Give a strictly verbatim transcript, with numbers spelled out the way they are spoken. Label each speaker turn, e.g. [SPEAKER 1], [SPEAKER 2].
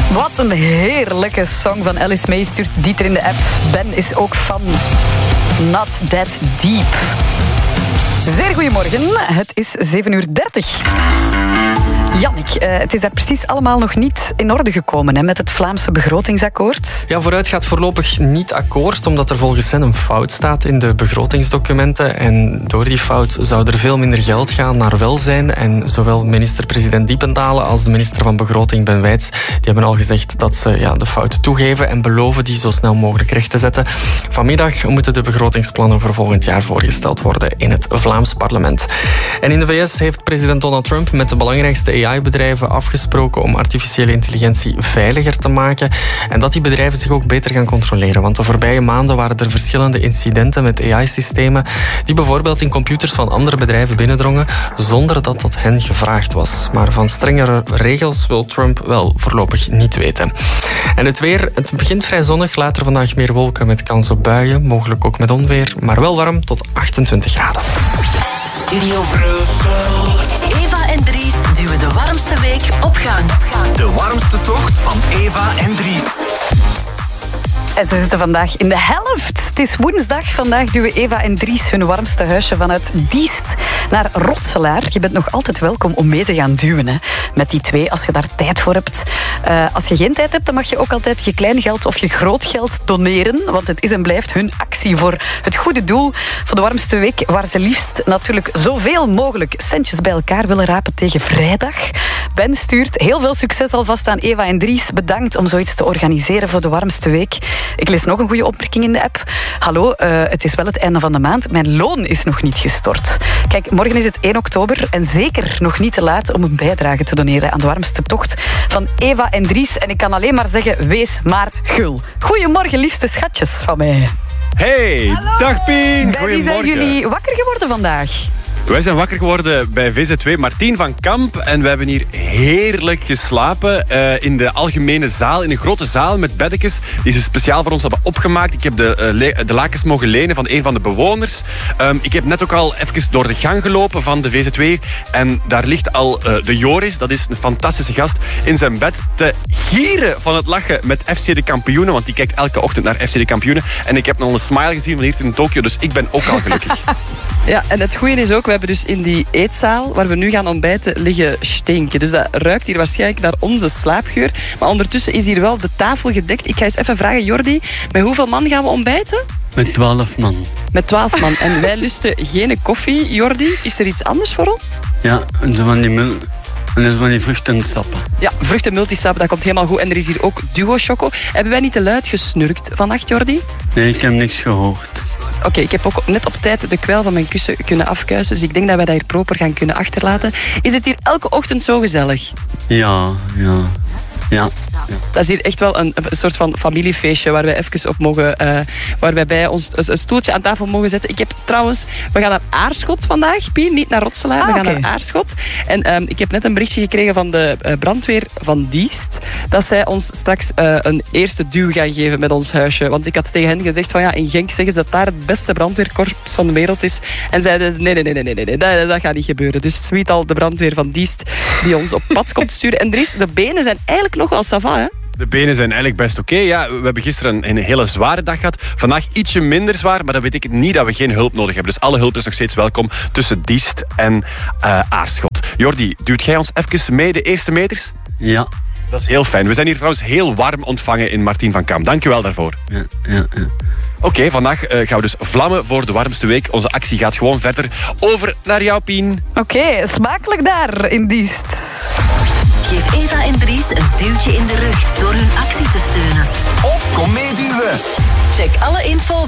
[SPEAKER 1] Wat een heerlijke song van Alice May, stuurt Dieter in de app. Ben is ook fan. Not That Deep. Zeer goedemorgen, het is zeven uur dertig. Jannik, uh, het is daar precies allemaal nog niet in orde gekomen hè, met het Vlaamse begrotingsakkoord.
[SPEAKER 2] Ja, vooruit gaat voorlopig niet akkoord, omdat er volgens hen een fout staat in de begrotingsdocumenten. En door die fout zou er veel minder geld gaan naar welzijn. En zowel minister-president Diependalen als de minister van Begroting Ben Wijts, die hebben al gezegd dat ze ja, de fout toegeven en beloven die zo snel mogelijk recht te zetten. Vanmiddag moeten de begrotingsplannen voor volgend jaar voorgesteld worden in het Vlaams parlement. En in de V S heeft president Donald Trump met de belangrijkste A I-bedrijven afgesproken om artificiële intelligentie veiliger te maken en dat die bedrijven zich ook beter gaan controleren. Want de voorbije maanden waren er verschillende incidenten met A I-systemen die bijvoorbeeld in computers van andere bedrijven binnendrongen zonder dat dat hen gevraagd was. Maar van strengere regels wil Trump wel voorlopig niet weten. En het weer, het begint vrij zonnig, later vandaag meer wolken met kans op buien, mogelijk ook met onweer, maar wel warm tot achtentwintig graden.
[SPEAKER 3] Studio Brussel. Eva en Dries duwen de warmste week op gang.
[SPEAKER 4] De warmste tocht van Eva en Dries.
[SPEAKER 1] En ze zitten vandaag in de helft. Het is woensdag. Vandaag duwen Eva en Dries hun warmste huisje vanuit Diest naar Rotselaar. Je bent nog altijd welkom om mee te gaan duwen hè, met die twee, als je daar tijd voor hebt. Uh, als je geen tijd hebt, dan mag je ook altijd je kleingeld of je grootgeld doneren. Want het is en blijft hun actie voor het goede doel. Voor de warmste week, waar ze liefst natuurlijk zoveel mogelijk centjes bij elkaar willen rapen tegen vrijdag. Ben stuurt heel veel succes alvast aan Eva en Dries. Bedankt om zoiets te organiseren voor de warmste week. Ik lees nog een goede opmerking in de app. Hallo, uh, het is wel het einde van de maand. Mijn loon is nog niet gestort. Kijk, morgen is het één oktober en zeker nog niet te laat om een bijdrage te doneren aan de warmste tocht van Eva en Dries. En ik kan alleen maar zeggen, wees maar gul. Goedemorgen, liefste schatjes van mij.
[SPEAKER 5] Hey, hallo. Dag Pien.
[SPEAKER 1] Bij wie zijn jullie wakker geworden vandaag?
[SPEAKER 5] Wij zijn wakker geworden bij V Z twee Martien van Kamp en we hebben hier heerlijk geslapen uh, in de algemene zaal, in een grote zaal met beddekjes die ze speciaal voor ons hebben opgemaakt. Ik heb de, uh, le- de lakens mogen lenen van een van de bewoners. Um, ik heb net ook al even door de gang gelopen van de V Z twee en daar ligt al uh, de Joris, dat is een fantastische gast, in zijn bed te gieren van het lachen met F C de Kampioenen, want die kijkt elke ochtend naar F C de Kampioenen en ik heb al een smile gezien van hier in Tokio, dus ik ben ook al gelukkig.
[SPEAKER 6] Ja, en het goede is ook, we hebben dus in die eetzaal waar we nu gaan ontbijten liggen stinken. Dus dat ruikt hier waarschijnlijk naar onze slaapgeur. Maar ondertussen is hier wel de tafel gedekt. Ik ga eens even vragen, Jordi, met hoeveel man gaan we ontbijten?
[SPEAKER 7] Met twaalf man.
[SPEAKER 6] Met twaalf man. En wij lusten geen koffie, Jordi. Is er iets anders voor ons?
[SPEAKER 7] Ja, en zo van die mul... En dat is van die vruchtensappen.
[SPEAKER 6] Ja, vruchten-multisappen, dat komt helemaal goed. En er is hier ook Duo Choco. Hebben wij niet te luid gesnurkt vannacht, Jordi?
[SPEAKER 7] Nee, ik heb niks gehoord.
[SPEAKER 6] Oké, okay, ik heb ook net op tijd de kwel van mijn kussen kunnen afkuisen. Dus ik denk dat wij dat hier proper gaan kunnen achterlaten. Is het hier elke ochtend zo gezellig?
[SPEAKER 7] Ja, ja. Ja.
[SPEAKER 6] Ja. Dat is hier echt wel een, een soort van familiefeestje waar wij even op mogen, uh, waar wij bij ons een, een stoeltje aan tafel mogen zetten. Ik heb trouwens, we gaan naar Aarschot vandaag, Pien, niet naar Rotselaar, ah, we gaan okay. naar Aarschot. En um, ik heb net een berichtje gekregen van de uh, brandweer van Diest, dat zij ons straks uh, een eerste duw gaan geven met ons huisje. Want ik had tegen hen gezegd van ja, in Genk zeggen ze dat daar het beste brandweerkorps van de wereld is. En zeiden ze nee, nee, nee, nee, nee, nee, dat, dat gaat niet gebeuren. Dus sweet al de brandweer van Diest die ons op pad komt sturen. En Dries, de benen zijn eigenlijk nog wel ça va, hè?
[SPEAKER 5] De benen zijn eigenlijk best oké. Okay. Ja, we hebben gisteren een, een hele zware dag gehad. Vandaag ietsje minder zwaar, maar dat betekent niet dat we geen hulp nodig hebben. Dus alle hulp is nog steeds welkom tussen Diest en uh, Aarschot. Jordi, duwt jij ons even mee de eerste meters?
[SPEAKER 7] Ja.
[SPEAKER 5] Dat is heel fijn. We zijn hier trouwens heel warm ontvangen in Martien van Kamp. Dank je wel daarvoor.
[SPEAKER 7] Ja, ja, ja.
[SPEAKER 5] Oké, okay, vandaag uh, gaan we dus vlammen voor de warmste week. Onze actie gaat gewoon verder. Over naar jou, Pien.
[SPEAKER 1] Oké, okay, smakelijk daar in Diest.
[SPEAKER 3] Geef Eva en Dries een duwtje in de rug door hun actie te steunen.
[SPEAKER 4] Of kom meeduwen.
[SPEAKER 3] Check alle info